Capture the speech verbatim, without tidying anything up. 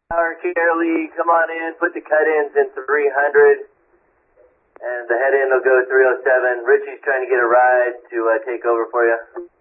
Power Carolee, come on in, put the cut-ins in three hundred, and the head-in will go three oh seven. Richie's trying to get a ride to uh, take over for you.